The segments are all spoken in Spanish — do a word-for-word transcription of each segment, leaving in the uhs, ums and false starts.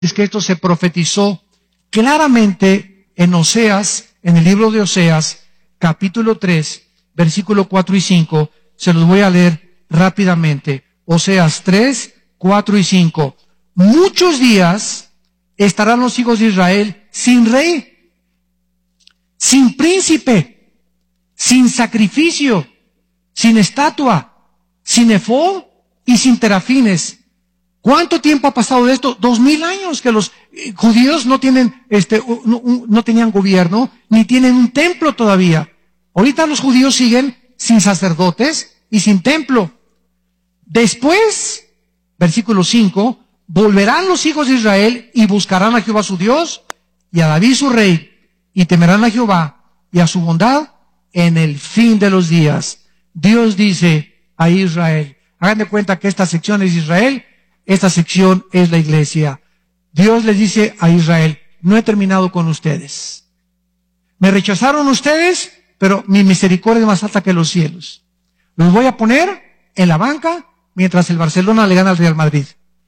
Es que esto se profetizó claramente en Oseas, en el libro de Oseas, capítulo tres, versículo cuatro y cinco. Se los voy a leer rápidamente. Oseas tres, cuatro y cinco. Muchos días estarán los hijos de Israel sin rey, sin príncipe, sin sacrificio, sin estatua, sin efod y sin terafines. ¿Cuánto tiempo ha pasado de esto? Dos mil años que los eh, judíos no tienen, este, no, un, no tenían gobierno, ni tienen un templo todavía. Ahorita los judíos siguen sin sacerdotes y sin templo. Después, versículo cinco, volverán los hijos de Israel y buscarán a Jehová su Dios y a David su rey, y temerán a Jehová y a su bondad en el fin de los días. Dios dice a Israel, hagan de cuenta que esta sección es Israel, esta sección es la iglesia. Dios les dice a Israel, no he terminado con ustedes. Me rechazaron ustedes, pero mi misericordia es más alta que los cielos. Los voy a poner en la banca mientras el Barcelona le gana al Real Madrid.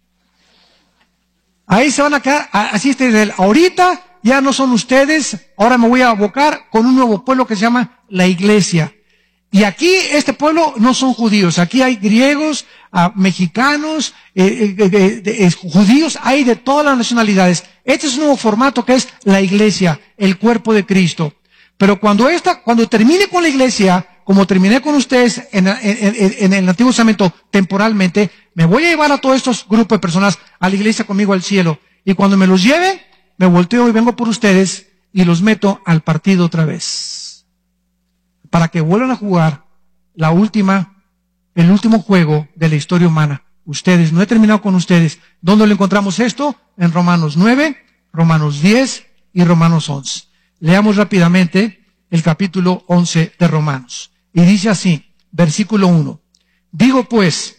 Ahí se van a quedar, así está Israel. Ahorita ya no son ustedes, ahora me voy a abocar con un nuevo pueblo que se llama la iglesia. Y aquí este pueblo no son judíos, aquí hay griegos, uh, mexicanos, eh, eh, eh, eh, judíos, hay de todas las nacionalidades. Este es un nuevo formato que es la iglesia, el cuerpo de Cristo. Pero cuando esta, cuando termine con la iglesia, como terminé con ustedes en, en, en, en el Antiguo Testamento temporalmente, me voy a llevar a todos estos grupos de personas a la iglesia conmigo al cielo. Y cuando me los lleve, me volteo y vengo por ustedes y los meto al partido otra vez. Para que vuelvan a jugar la última, el último juego de la historia humana. Ustedes, no he terminado con ustedes. ¿Dónde lo encontramos esto? En Romanos nueve, Romanos diez y Romanos once. Leamos rápidamente el capítulo once de Romanos. Y dice así, versículo uno. Digo pues,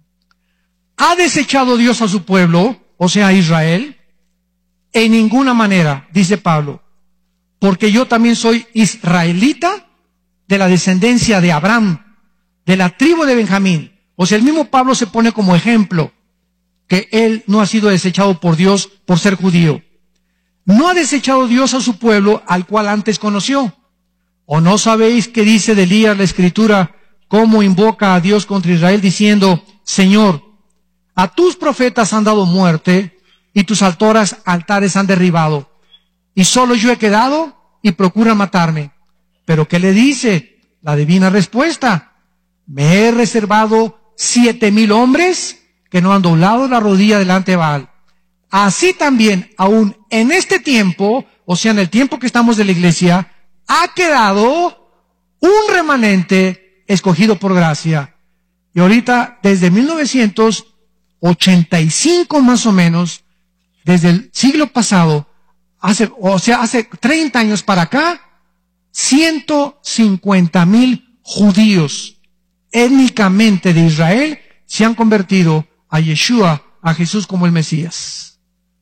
¿ha desechado Dios a su pueblo, o sea, a Israel? En ninguna manera, dice Pablo, porque yo también soy israelita, de la descendencia de Abraham, de la tribu de Benjamín. O sea, el mismo Pablo se pone como ejemplo que él no ha sido desechado por Dios por ser judío. No ha desechado Dios a su pueblo al cual antes conoció. ¿O no sabéis qué dice de Elías la Escritura, cómo invoca a Dios contra Israel diciendo, Señor, a tus profetas han dado muerte y tus altoras altares han derribado, y solo yo he quedado y procuran matarme? ¿Pero qué le dice? La divina respuesta. Me he reservado siete mil hombres que no han doblado la rodilla delante de Baal. Así también, aún en este tiempo, o sea, en el tiempo que estamos de la iglesia, ha quedado un remanente escogido por gracia. Y ahorita, desde mil novecientos ochenta y cinco más o menos, desde el siglo pasado, hace, o sea, hace treinta años para acá, ciento cincuenta mil judíos étnicamente de Israel se han convertido a Yeshua, a Jesús como el Mesías.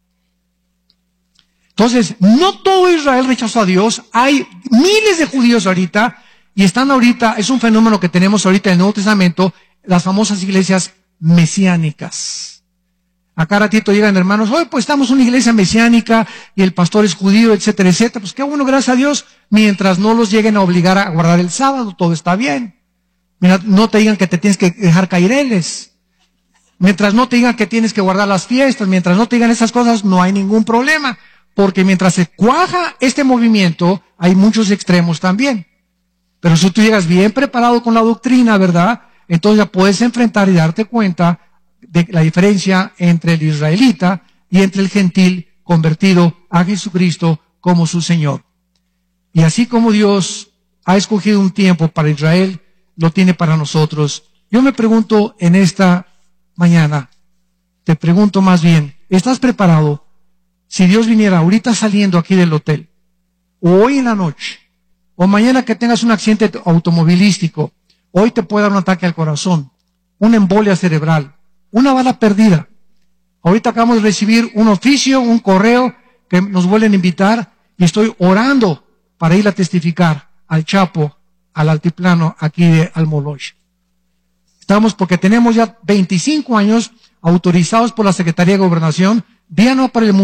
Entonces, no todo Israel rechazó a Dios. Hay miles de judíos ahorita y están ahorita, es un fenómeno que tenemos ahorita en el Nuevo Testamento, las famosas iglesias mesiánicas. A cada ratito llegan hermanos, hoy pues estamos en una iglesia mesiánica y el pastor es judío, etcétera, etcétera. Pues qué bueno, gracias a Dios, mientras no los lleguen a obligar a guardar el sábado, todo está bien. Mira, no te digan que te tienes que dejar caireles. Mientras no te digan que tienes que guardar las fiestas, mientras no te digan esas cosas, no hay ningún problema. Porque mientras se cuaja este movimiento, hay muchos extremos también. Pero si tú llegas bien preparado con la doctrina, ¿verdad? Entonces ya puedes enfrentar y darte cuenta de la diferencia entre el israelita y entre el gentil convertido a Jesucristo como su Señor. Y así como Dios ha escogido un tiempo para Israel, lo tiene para nosotros. Yo me pregunto en esta mañana, te pregunto más bien, ¿estás preparado? Si Dios viniera ahorita saliendo aquí del hotel, o hoy en la noche, o mañana que tengas un accidente automovilístico, hoy te puede dar un ataque al corazón, una embolia cerebral, una bala perdida. Ahorita acabamos de recibir un oficio, un correo que nos vuelven a invitar y estoy orando para ir a testificar al Chapo, al altiplano aquí de Almoloch. Estamos porque tenemos ya veinticinco años autorizados por la Secretaría de Gobernación Vía no por el mundo.